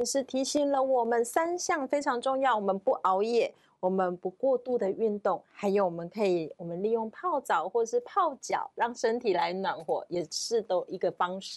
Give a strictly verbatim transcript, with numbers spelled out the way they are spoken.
师提醒了我们三项非常重要，我们不熬夜，我们不过度的运动，还有我们可以我们利用泡澡或是泡脚，让身体来暖和，也是都一个方式。